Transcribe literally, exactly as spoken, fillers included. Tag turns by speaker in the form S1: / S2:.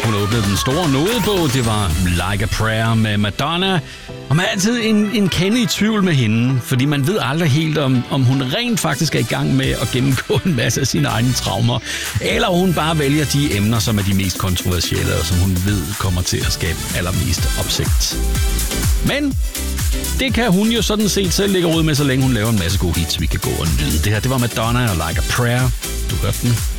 S1: Hun åbnede den store nodebog. Det var Like a Prayer med Madonna. Og man er altid en, en kende i tvivl med hende, fordi man ved aldrig helt, om, om hun rent faktisk er i gang med at gennemgå en masse af sine egne traumer, eller hun bare vælger de emner, som er de mest kontroversielle, og som hun ved kommer til at skabe allermest opsigt. Men det kan hun jo sådan set selv lægge råd med, så længe hun laver en masse gode hits, vi kan gå og nyde. Det her, det var Madonna og Like a Prayer. Du hørte den